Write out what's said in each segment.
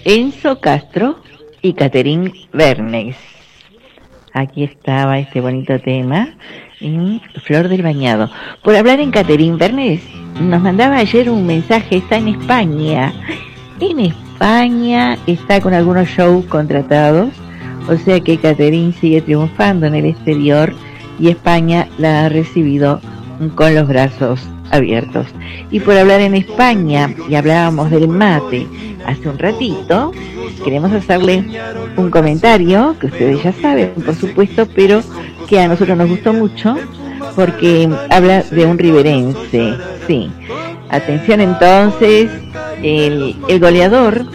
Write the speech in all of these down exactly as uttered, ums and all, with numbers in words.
Enzo Castro y Catherine Bernes. Aquí estaba este bonito tema en Flor del Bañado. Por hablar en Catherine Bernes, nos mandaba ayer un mensaje, está en España. En España está con algunos shows contratados, o sea que Catherine sigue triunfando en el exterior y España la ha recibido con los brazos abiertos. Y por hablar en España, y hablábamos del mate hace un ratito, queremos hacerle un comentario que ustedes ya saben, por supuesto, pero que a nosotros nos gustó mucho porque habla de un riverense. Sí, atención entonces, el, el goleador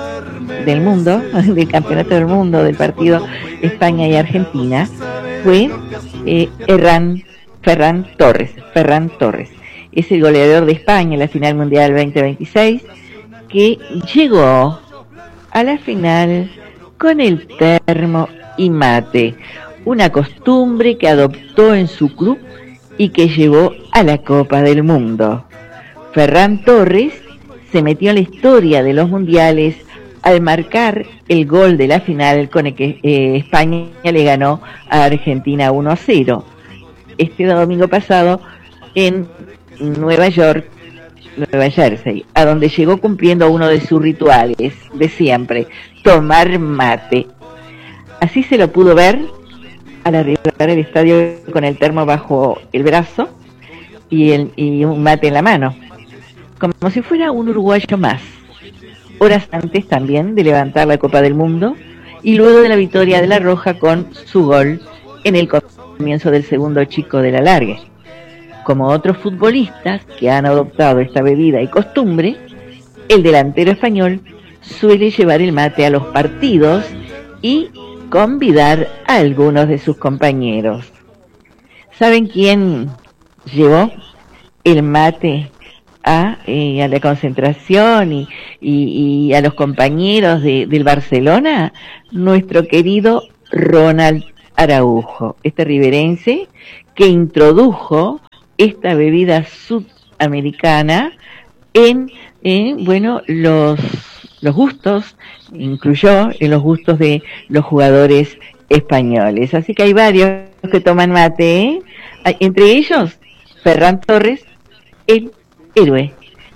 del mundo, del campeonato del mundo del partido España y Argentina fue eh, Ferran, Ferran Torres. Ferran Torres es el goleador de España en la final mundial veinte veintiséis, que llegó a la final con el termo y mate, una costumbre que adoptó en su club y que llevó a la Copa del Mundo. Ferran Torres se metió en la historia de los mundiales al marcar el gol de la final con el que eh, España le ganó a Argentina uno a cero este domingo pasado en Nueva York, Nueva Jersey, a donde llegó cumpliendo uno de sus rituales de siempre, tomar mate. Así se lo pudo ver al arribar el estadio con el termo bajo el brazo y, el, y un mate en la mano, como si fuera un uruguayo más, horas antes también de levantar la Copa del Mundo y luego de la victoria de la Roja con su gol en el comienzo del segundo chico del alargue. Como otros futbolistas que han adoptado esta bebida y costumbre, el delantero español suele llevar el mate a los partidos y convidar a algunos de sus compañeros. ¿Saben quién llevó el mate a, eh, a la concentración y, y, y a los compañeros de, del Barcelona? Nuestro querido Ronald Araujo, este riverense que introdujo esta bebida sudamericana en, en bueno, los, los gustos, incluyó en los gustos de los jugadores españoles. Así que hay varios que toman mate, ¿eh? Entre ellos, Ferran Torres, el héroe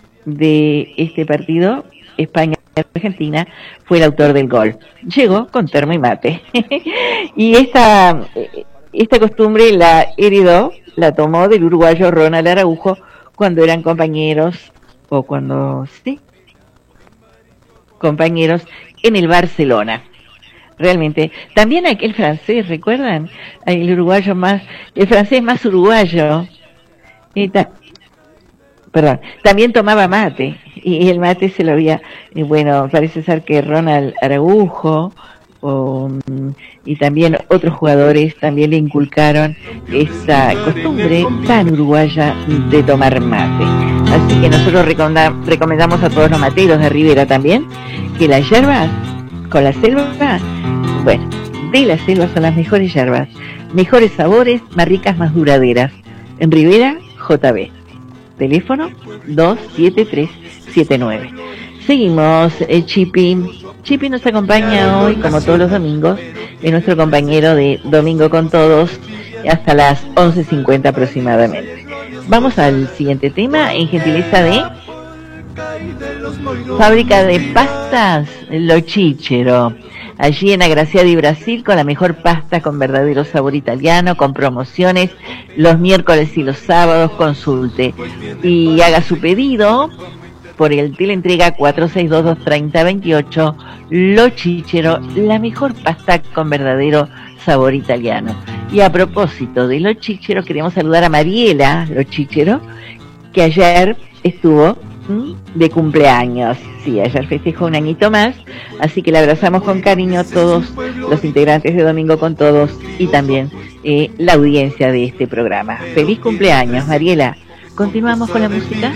de este partido, España-Argentina, fue el autor del gol. Llegó con termo y mate. Y esta, esta costumbre la heredó, la tomó del uruguayo Ronald Araujo cuando eran compañeros, o cuando, sí, compañeros en el Barcelona. Realmente, también aquel francés, ¿recuerdan? El uruguayo más, el francés más uruguayo, y ta, perdón, también tomaba mate, y el mate se lo había, y bueno, parece ser que Ronald Araujo, o, y también otros jugadores también le inculcaron esta costumbre tan uruguaya de tomar mate. Así que nosotros recomendamos, recomendamos a todos los materos de Rivera también que las hierbas con la selva, bueno, de la selva son las mejores hierbas, mejores sabores, más ricas, más duraderas. En Rivera, J B. Teléfono dos siete tres siete nueve. Seguimos, eh, Chipi. Chipi nos acompaña hoy, como todos los domingos, es nuestro compañero de Domingo con Todos, hasta las once cincuenta aproximadamente. Vamos al siguiente tema, en gentileza de Fábrica de Pastas Lo Chichero, allí en Agraciadi, Brasil, con la mejor pasta con verdadero sabor italiano, con promociones los miércoles y los sábados. Consulte y haga su pedido por el teleentrega cuatro seis dos, dos tres cero, dos ocho. Lo Chichero, la mejor pasta con verdadero sabor italiano. Y a propósito de Lo Chichero, queremos saludar a Mariela Lo Chichero, que ayer estuvo ¿m? de cumpleaños. Sí, ayer festejó un añito más, así que le abrazamos con cariño a todos los integrantes de Domingo con Todos y también eh, la audiencia de este programa. Feliz cumpleaños, Mariela. ¿Continuamos con la música?